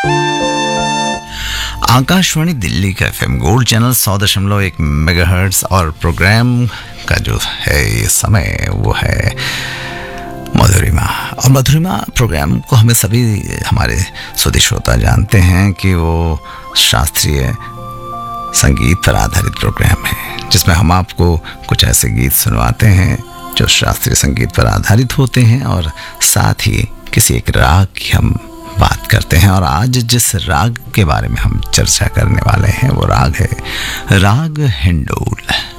आकाशवाणी दिल्ली का FM gold channel 100.1 megahertz और programme का जो है ये समय वो है मधुरिमा। और मधुरिमा प्रोग्राम को हमें सभी हमारे सुधी श्रोता जानते हैं कि वो शास्त्रीय संगीत पर आधारित प्रोग्राम है, जिसमें हम आपको कुछ ऐसे गीत सुनवाते हैं जो शास्त्रीय संगीत पर आधारित होते हैं और साथ ही किसी एक राग की हम बात करते हैं। और आज जिस राग के बारे में हम चर्चा करने वाले हैं वो राग है राग हिंडोल।